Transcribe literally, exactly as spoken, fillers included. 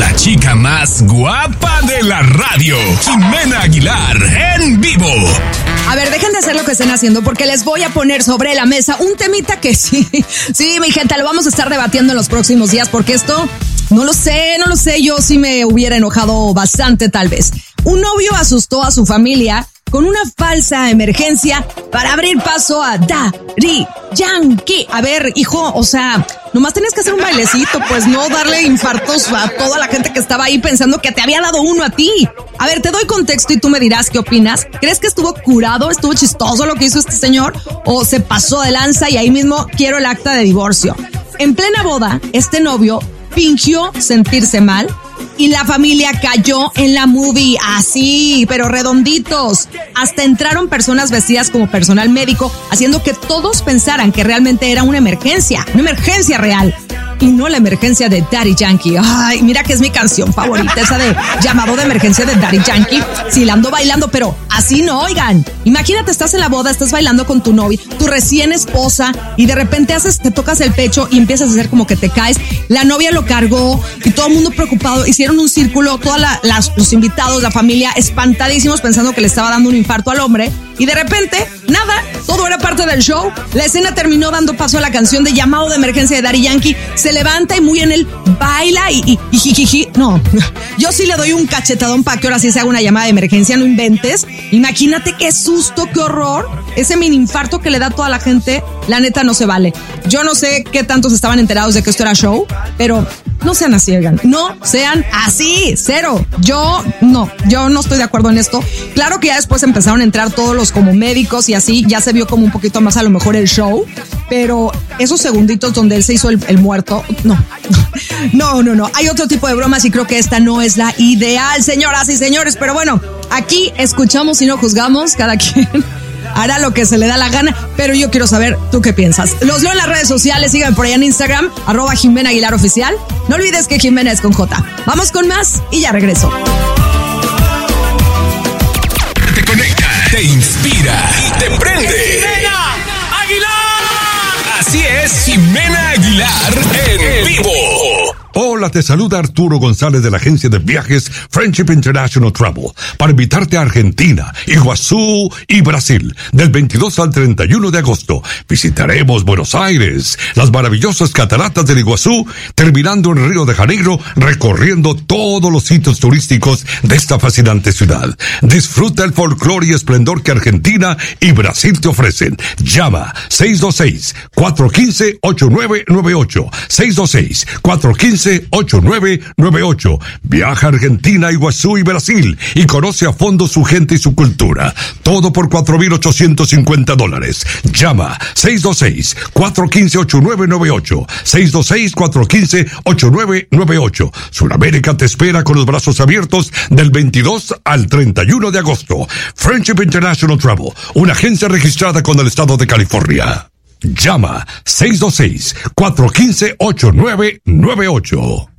la chica más guapa de la radio, Ximena Aguilar, en vivo. A ver, dejen de hacer lo que estén haciendo porque les voy a poner sobre la mesa un temita que sí, sí, mi gente, lo vamos a estar debatiendo en los próximos días porque esto, no lo sé, no lo sé, yo sí me hubiera enojado bastante tal vez. Un novio asustó a su familia con una falsa emergencia para abrir paso a Daddy Yankee. A ver, hijo, o sea, nomás tenías que hacer un bailecito, pues no darle infartos a toda la gente que estaba ahí pensando que te había dado uno a ti. A ver, te doy contexto y tú me dirás qué opinas. ¿Crees que estuvo curado, estuvo chistoso lo que hizo este señor? ¿O se pasó de lanza y ahí mismo quiero el acta de divorcio? En plena boda, este novio fingió sentirse mal y la familia cayó en la movie así, pero redonditos. Hasta entraron personas vestidas como personal médico, haciendo que todos pensaran que realmente era una emergencia, una emergencia real. Y no la emergencia de Daddy Yankee. Ay, mira que es mi canción favorita, esa de llamado de emergencia de Daddy Yankee. Sí, la ando bailando, pero así no, oigan. Imagínate, estás en la boda, estás bailando con tu novia, tu recién esposa, y de repente haces, te tocas el pecho y empiezas a hacer como que te caes. La novia lo cargó y todo el mundo preocupado. Hicieron un círculo, todos los invitados, la familia, espantadísimos pensando que le estaba dando un infarto al hombre. Y de repente, nada, todo era parte del show. La escena terminó dando paso a la canción de llamado de emergencia de Daddy Yankee. Se levanta y muy en él baila y, y, y jijiji. No, yo sí le doy un cachetadón para que ahora sí se haga una llamada de emergencia, no inventes. Imagínate qué susto, qué horror. Ese mini infarto que le da a toda la gente, la neta no se vale. Yo no sé qué tantos estaban enterados de que esto era show, pero no sean así, oigan. No sean así, cero. Yo no, yo no estoy de acuerdo en esto. Claro que ya después empezaron a entrar todos los como médicos y así, ya se vio como un poquito más a lo mejor el show, pero esos segunditos donde él se hizo el, el muerto, no, no, no, no. Hay otro tipo de bromas y creo que esta no es la ideal, señoras y señores, pero bueno, aquí escuchamos y no juzgamos, cada quien hará lo que se le da la gana, pero yo quiero saber tú qué piensas. Los leo en las redes sociales, síganme por allá en Instagram, arroba Ximena Aguilar Oficial. No olvides que Ximena es con J. Vamos con más y ya regreso. Te conecta, te inspira y te prende. ¡Ximena Aguilar! Así es, Ximena Aguilar en vivo. Hola, te saluda Arturo González de la agencia de viajes Friendship International Travel para invitarte a Argentina, Iguazú y Brasil del veintidós al treinta y uno de agosto. Visitaremos Buenos Aires, las maravillosas cataratas del Iguazú, terminando en Río de Janeiro, recorriendo todos los sitios turísticos de esta fascinante ciudad. Disfruta el folclore y esplendor que Argentina y Brasil te ofrecen. Llama seis dos seis, cuatro uno cinco, ocho nueve nueve ocho, seis dos seis, cuatro uno cinco, ocho nueve nueve ocho. Viaja a Argentina, Iguazú y Brasil y conoce a fondo su gente y su cultura. Todo por cuatro mil ochocientos cincuenta dólares. Llama seis dos seis, cuatro uno cinco, ocho nueve nueve ocho, seis dos seis, cuatro uno cinco, ocho nueve nueve ocho. Sudamérica te espera con los brazos abiertos del veintidós al treinta y uno de agosto. Friendship International Travel, una agencia registrada con el estado de California. Llama seis dos seis, cuatro uno cinco, ocho nueve nueve ocho.